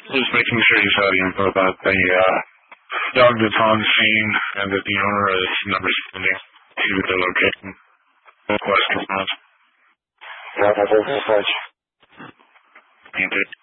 Just making sure you saw the info about the dog that's on scene and that the owner is not responding to the location. Request response. Yeah, that's a search. Painted.